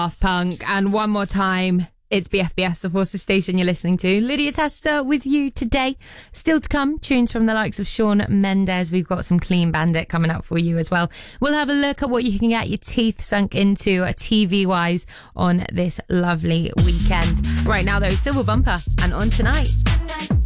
Daft Punk. And one more time, it's BFBS, the Forces station you're listening to. Lydia Tester with you today. Still to come, tunes from the likes of Shawn Mendes. We've got some Clean Bandit coming up for you as well. We'll have a look at what you can get your teeth sunk into TV-wise on this lovely weekend. Right now, though, Silver Bumper and On Tonight.